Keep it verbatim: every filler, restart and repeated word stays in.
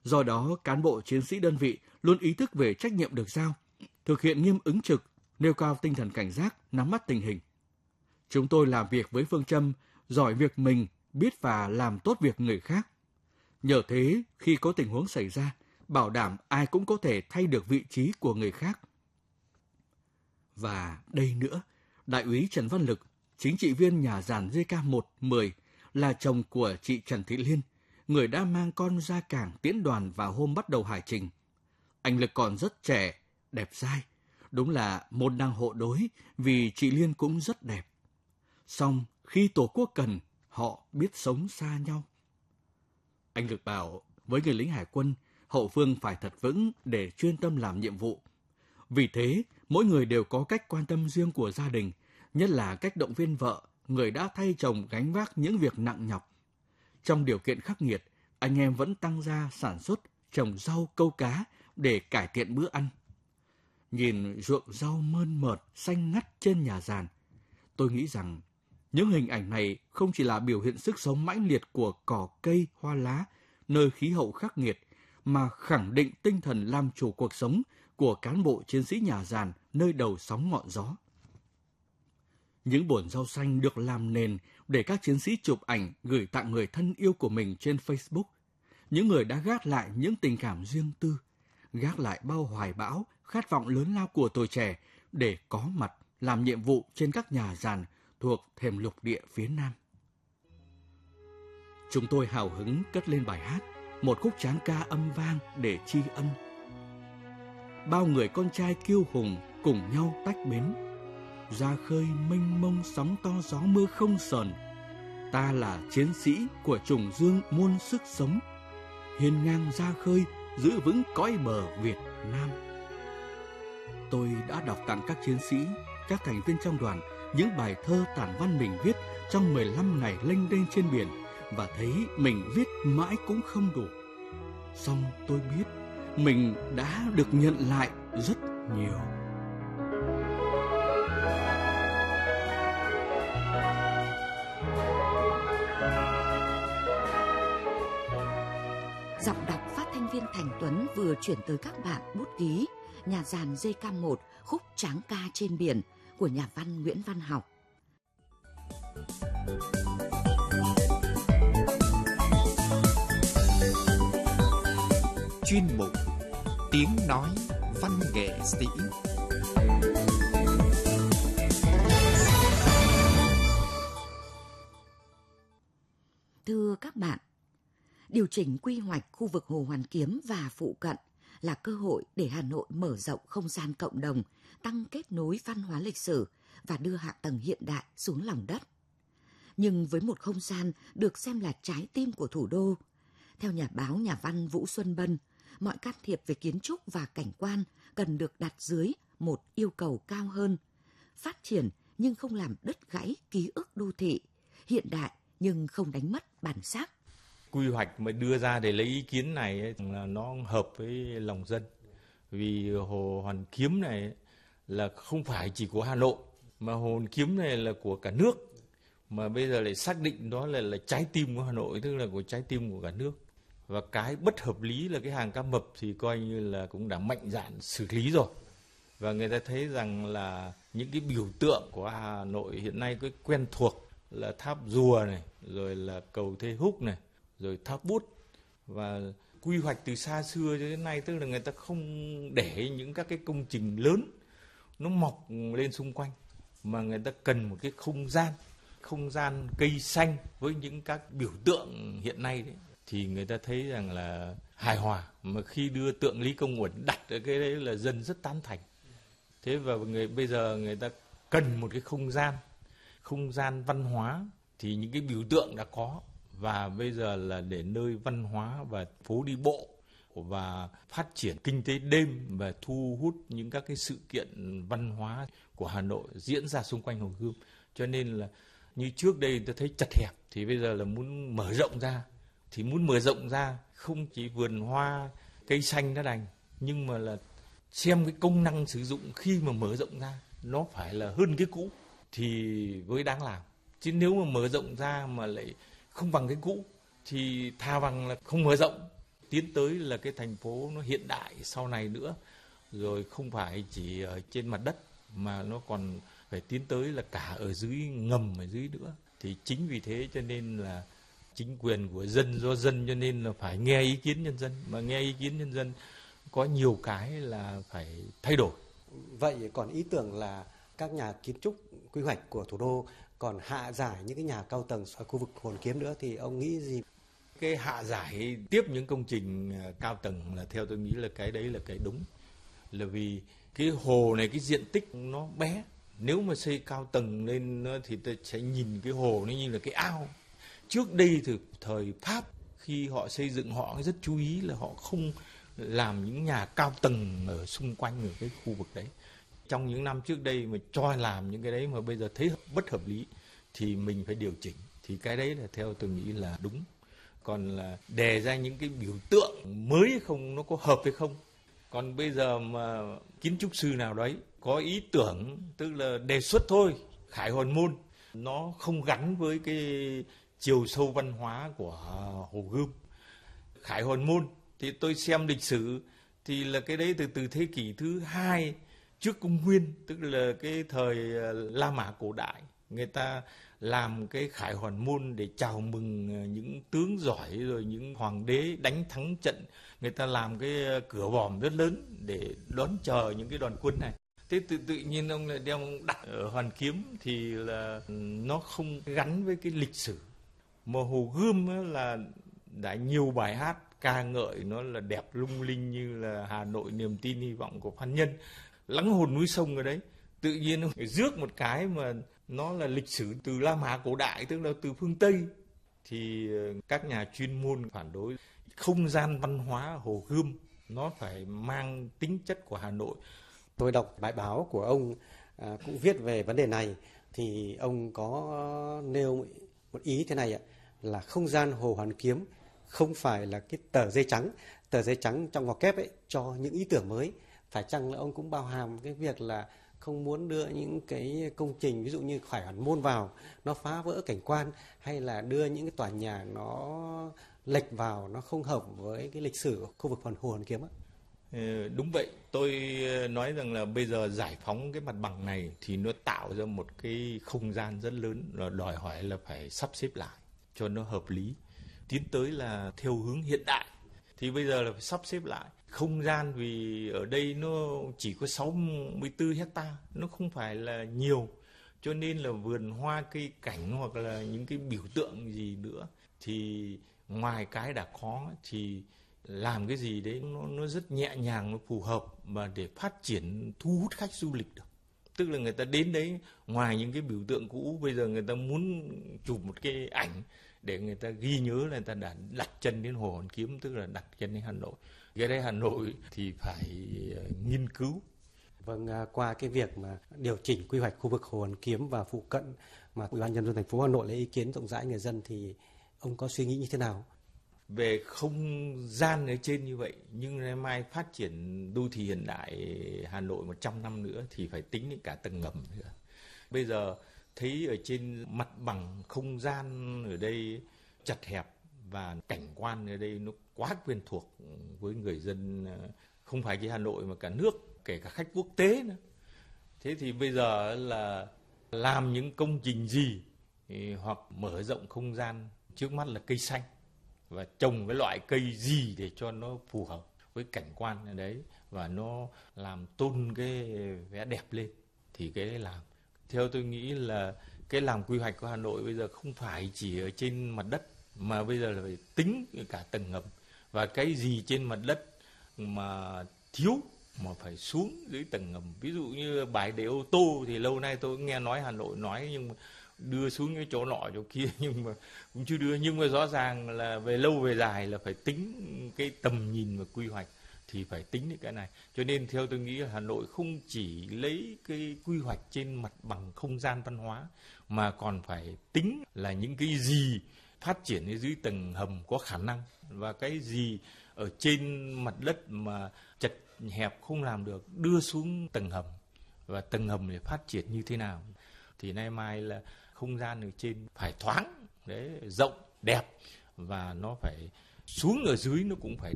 Do đó, cán bộ chiến sĩ đơn vị luôn ý thức về trách nhiệm được giao, thực hiện nghiêm ứng trực, nêu cao tinh thần cảnh giác, nắm bắt tình hình. Chúng tôi làm việc với phương châm giỏi việc mình, biết và làm tốt việc người khác. Nhờ thế, khi có tình huống xảy ra, bảo đảm ai cũng có thể thay được vị trí của người khác. Và đây nữa, Đại úy Trần Văn Lực, chính trị viên nhà giàn giê ca một mười, là chồng của chị Trần Thị Liên, người đã mang con ra cảng tiễn đoàn vào hôm bắt đầu hải trình. Anh Lực còn rất trẻ, đẹp dai. Đúng là môn đăng hộ đối vì chị Liên cũng rất đẹp. Song khi Tổ quốc cần, họ biết sống xa nhau. Anh Lực bảo với người lính hải quân, hậu phương phải thật vững để chuyên tâm làm nhiệm vụ. Vì thế, mỗi người đều có cách quan tâm riêng của gia đình, nhất là cách động viên vợ, người đã thay chồng gánh vác những việc nặng nhọc. Trong điều kiện khắc nghiệt, anh em vẫn tăng gia sản xuất, trồng rau câu cá để cải thiện bữa ăn. Nhìn ruộng rau mơn mởt, xanh ngắt trên nhà giàn, tôi nghĩ rằng những hình ảnh này không chỉ là biểu hiện sức sống mãnh liệt của cỏ cây, hoa lá, nơi khí hậu khắc nghiệt, mà khẳng định tinh thần làm chủ cuộc sống của cán bộ chiến sĩ nhà giàn nơi đầu sóng ngọn gió. Những bồn rau xanh được làm nền để các chiến sĩ chụp ảnh gửi tặng người thân yêu của mình trên Facebook. Những người đã gác lại những tình cảm riêng tư, gác lại bao hoài bão, khát vọng lớn lao của tuổi trẻ để có mặt làm nhiệm vụ trên các nhà giàn thuộc thềm lục địa phía Nam. Chúng tôi hào hứng cất lên bài hát, một khúc tráng ca âm vang để tri ân. Bao người con trai kiêu hùng cùng nhau tách bến, ra khơi mênh mông sóng to gió mưa không sờn. Ta là chiến sĩ của trùng dương muôn sức sống, hiên ngang ra khơi giữ vững cõi bờ Việt Nam. Tôi đã đọc tặng các chiến sĩ, các thành viên trong đoàn những bài thơ tản văn mình viết trong mười lăm ngày lênh đênh trên biển và thấy mình viết mãi cũng không đủ. Song tôi biết mình đã được nhận lại rất nhiều. Giọng đọc phát thanh viên Thành Tuấn vừa chuyển tới các bạn bút ký Nhà giàn giê ca một khúc Tráng ca trên biển của nhà văn Nguyễn Văn Học. Chuyên mục Tiếng nói văn nghệ sĩ. Thưa các bạn, điều chỉnh quy hoạch khu vực Hồ Hoàn Kiếm và phụ cận là cơ hội để Hà Nội mở rộng không gian cộng đồng, tăng kết nối văn hóa lịch sử và đưa hạ tầng hiện đại xuống lòng đất. Nhưng với một không gian được xem là trái tim của thủ đô, theo nhà báo nhà văn Vũ Xuân Bân, mọi can thiệp về kiến trúc và cảnh quan cần được đặt dưới một yêu cầu cao hơn: phát triển nhưng không làm đứt gãy ký ức đô thị, hiện đại nhưng không đánh mất bản sắc. Quy hoạch mà đưa ra để lấy ý kiến này ấy, là nó hợp với lòng dân. Vì Hồ Hoàn Kiếm này là không phải chỉ của Hà Nội, mà Hồ Hoàn Kiếm này là của cả nước. Mà bây giờ lại xác định đó là, là trái tim của Hà Nội, tức là của trái tim của cả nước. Và cái bất hợp lý là cái hàng cá mập thì coi như là cũng đã mạnh dạn xử lý rồi. Và người ta thấy rằng là những cái biểu tượng của Hà Nội hiện nay cái quen thuộc là tháp rùa này, rồi là cầu Thê Húc này, rồi tháp Bút. Và quy hoạch từ xa xưa cho đến nay, tức là người ta không để những các cái công trình lớn nó mọc lên xung quanh, mà người ta cần một cái không gian, không gian cây xanh với những các biểu tượng hiện nay đấy, thì người ta thấy rằng là hài hòa. Mà khi đưa tượng Lý Công Uẩn đặt ở cái đấy là dân rất tán thành. Thế và người bây giờ người ta cần một cái không gian, không gian văn hóa, thì những cái biểu tượng đã có, và bây giờ là để nơi văn hóa và phố đi bộ và phát triển kinh tế đêm và thu hút những các cái sự kiện văn hóa của Hà Nội diễn ra xung quanh Hồ Gươm. Cho nên là như trước đây tôi thấy chật hẹp, thì bây giờ là muốn mở rộng ra. Thì muốn mở rộng ra không chỉ vườn hoa, cây xanh đã đành, nhưng mà là xem cái công năng sử dụng khi mà mở rộng ra nó phải là hơn cái cũ thì mới đáng làm. Chứ nếu mà mở rộng ra mà lại không bằng cái cũ thì thà bằng là không mở rộng. tiến tới là cái thành phố nó hiện đại sau này nữa, rồi không phải chỉ ở trên mặt đất mà nó còn phải tiến tới là cả ở dưới ngầm ở dưới nữa. Thì chính vì thế cho nên là chính quyền của dân do dân, cho nên là phải nghe ý kiến nhân dân, mà nghe ý kiến nhân dân có nhiều cái là phải thay đổi. Vậy còn ý tưởng là các nhà kiến trúc quy hoạch của thủ đô còn hạ giải những cái nhà cao tầng ở khu vực Hồ Hoàn Kiếm nữa thì ông nghĩ gì? Cái hạ giải tiếp những công trình cao tầng là theo tôi nghĩ là cái đấy là cái đúng. Là vì cái hồ này cái diện tích nó bé. Nếu mà xây cao tầng lên thì ta sẽ nhìn cái hồ nó như là cái ao. Trước đây từ thời Pháp khi họ xây dựng họ rất chú ý là họ không làm những nhà cao tầng ở xung quanh ở cái khu vực đấy. Trong những năm trước đây mà cho làm những cái đấy mà bây giờ thấy bất hợp lý thì mình phải điều chỉnh. Thì cái đấy là theo tôi nghĩ là đúng. Còn là đề ra những cái biểu tượng mới hay không, nó có hợp hay không. Còn bây giờ mà kiến trúc sư nào đấy có ý tưởng, tức là đề xuất thôi, Khải Hoàn Môn, nó không gắn với cái chiều sâu văn hóa của Hồ Gươm. Khải Hoàn Môn thì tôi xem lịch sử thì là cái đấy từ từ thế kỷ thứ hai trước công nguyên, tức là cái thời La Mã cổ đại, người ta làm cái Khải Hoàn Môn để chào mừng những tướng giỏi rồi những hoàng đế đánh thắng trận, người ta làm cái cửa vòm rất lớn để đón chờ những cái đoàn quân này. Thế tự tự nhiên ông lại đem đặt ở Hoàn Kiếm thì là nó không gắn với cái lịch sử. Mà Hồ Gươm là đã nhiều bài hát ca ngợi nó là đẹp lung linh như là Hà Nội niềm tin hy vọng của Phan Nhân, lắng hồn núi sông ở đấy. Tự nhiên ông rước một cái mà nó là lịch sử từ La Mã cổ đại, tức là từ phương Tây, thì các nhà chuyên môn phản đối. Không gian văn hóa Hồ Gươm nó phải mang tính chất của Hà Nội. Tôi đọc bài báo của ông à, cũng viết về vấn đề này, thì ông có nêu một ý thế này ạ, là không gian Hồ Hoàn Kiếm không phải là cái tờ giấy trắng, tờ giấy trắng trong ngoặc kép ấy cho những ý tưởng mới. Phải chăng là ông cũng bao hàm cái việc là không muốn đưa những cái công trình ví dụ như Khải Hoàn Môn vào nó phá vỡ cảnh quan, hay là đưa những cái tòa nhà nó lệch vào, nó không hợp với cái lịch sử của khu vực Hồ Hoàn Kiếm á? Ừ, đúng vậy. Tôi nói rằng là bây giờ giải phóng cái mặt bằng này thì nó tạo ra một cái không gian rất lớn, và đòi hỏi là phải sắp xếp lại cho nó hợp lý, tiến tới là theo hướng hiện đại. Thì bây giờ là phải sắp xếp lại không gian, vì ở đây nó chỉ có sáu mươi tư hecta, nó không phải là nhiều, cho nên là vườn hoa cây cảnh hoặc là những cái biểu tượng gì nữa thì ngoài cái đã có thì làm cái gì đấy nó, nó rất nhẹ nhàng, nó phù hợp mà để phát triển thu hút khách du lịch được. Tức là người ta đến đấy, ngoài những cái biểu tượng cũ, bây giờ người ta muốn chụp một cái ảnh để người ta ghi nhớ là người ta đã đặt chân đến Hồ Hoàn Kiếm, tức là đặt chân đến Hà Nội. Cái đấy Hà Nội thì phải nghiên cứu. Vâng, qua cái việc mà điều chỉnh quy hoạch khu vực Hồ Hoàn Kiếm và phụ cận mà Ủy ban nhân dân thành phố Hà Nội lấy ý kiến rộng rãi người dân, thì ông có suy nghĩ như thế nào? Về không gian ở trên như vậy, nhưng ngày mai phát triển đô thị hiện đại Hà Nội một trăm năm nữa thì phải tính đến cả tầng ngầm nữa. Bây giờ thấy ở trên mặt bằng không gian ở đây chật hẹp và cảnh quan ở đây nó quá quen thuộc với người dân, không phải chỉ Hà Nội mà cả nước, kể cả khách quốc tế nữa. Thế thì bây giờ là làm những công trình gì hoặc mở rộng không gian, trước mắt là cây xanh và trồng cái loại cây gì để cho nó phù hợp với cảnh quan ở đấy và nó làm tôn cái vẻ đẹp lên thì cái đấy làm. Theo tôi nghĩ là cái làm quy hoạch của Hà Nội bây giờ không phải chỉ ở trên mặt đất, mà bây giờ là phải tính cả tầng ngầm, và cái gì trên mặt đất mà thiếu mà phải xuống dưới tầng ngầm. Ví dụ như bãi để ô tô thì lâu nay tôi nghe nói Hà Nội nói nhưng mà đưa xuống cái chỗ nọ chỗ kia nhưng mà cũng chưa đưa. Nhưng mà rõ ràng là về lâu về dài là phải tính cái tầm nhìn và quy hoạch thì phải tính đến cái này. Cho nên theo tôi nghĩ là Hà Nội không chỉ lấy cái quy hoạch trên mặt bằng không gian văn hóa mà còn phải tính là những cái gì phát triển ở dưới tầng hầm có khả năng, và cái gì ở trên mặt đất mà chật hẹp không làm được đưa xuống tầng hầm, và tầng hầm để phát triển như thế nào. Thì nay mai là không gian ở trên phải thoáng, đấy, rộng, đẹp, và nó phải xuống ở dưới nó cũng phải